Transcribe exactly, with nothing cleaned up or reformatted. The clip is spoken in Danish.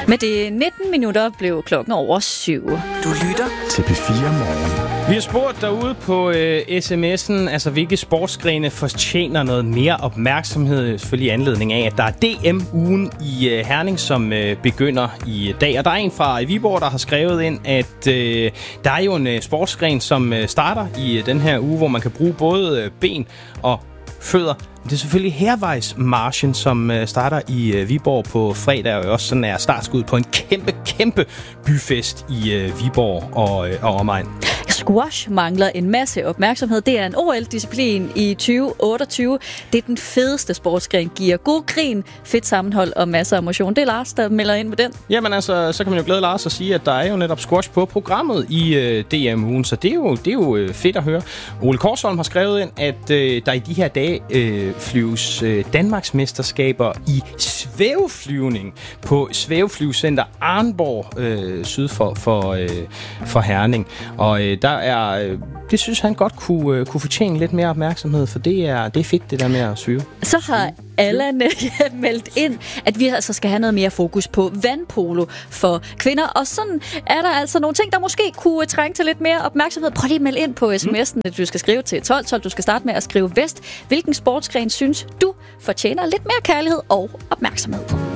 Med det nitten minutter blev klokken over syv. Du lytter til P fire Morgen. Vi har spurgt derude på øh, sms'en, altså hvilke sportsgrene fortjener noget mere opmærksomhed, selvfølgelig i anledning af, at der er D M-ugen i øh, Herning, som øh, begynder i dag. Og der er en fra Viborg, der har skrevet ind, at øh, der er jo en øh, sportsgren, som øh, starter i øh, den her uge, hvor man kan bruge både øh, ben og fødder. Det er selvfølgelig Hærvejsmarchen, som øh, starter i øh, Viborg på fredag, og også sådan er startskud på en kæmpe, kæmpe byfest i øh, Viborg og, øh, og omegn. Squash mangler en masse opmærksomhed. Det er en O L-disciplin i tyve otteogtyve. Det er den fedeste sportsgren, giver god grin, fedt sammenhold og masser af motion. Det er Lars, der melder ind med den. Jamen altså, så kan man jo glæde Lars og sige, at der er jo netop squash på programmet i øh, D M-ugen, så det er jo, det er jo øh, fedt at høre. Ole Korsholm har skrevet ind, at øh, der i de her dage øh, flyves øh, Danmarks mesterskaber i svæveflyvning på Svæveflyvecenter Arnborg øh, syd for, for, øh, for Herning. Og øh, der er, øh, det synes han godt kunne, øh, kunne fortjene lidt mere opmærksomhed, for det er, det er fedt, det der med at svæve. Så har Allan meldt ind, at vi altså skal have noget mere fokus på vandpolo for kvinder. Og sådan er der altså nogle ting, der måske kunne trænge til lidt mere opmærksomhed. Prøv lige at melde ind på sms'en, at du skal skrive til tolv tolv. Du skal starte med at skrive vest. Hvilken sportsgren synes du fortjener lidt mere kærlighed og opmærksomhed?